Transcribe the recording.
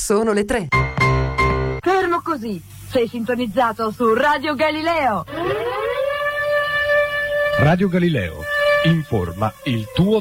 Sono le 3. Fermo così, sei sintonizzato su Radio Galileo. Radio Galileo informa il tuo